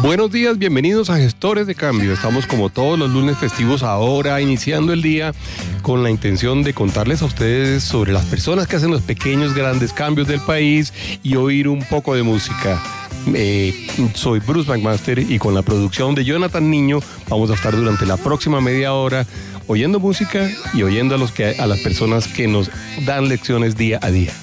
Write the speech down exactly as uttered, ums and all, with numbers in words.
Buenos días, bienvenidos a Gestores de Cambio. Estamos como todos los lunes festivos ahora, iniciando el día con la intención de contarles a ustedes sobre las personas que hacen los pequeños, grandes cambios del país y oír un poco de música. Eh, soy Bruce McMaster y con la producción de Jonathan Niño vamos a estar durante la próxima media hora oyendo música y oyendo a, los que, a las personas que nos dan lecciones día a día.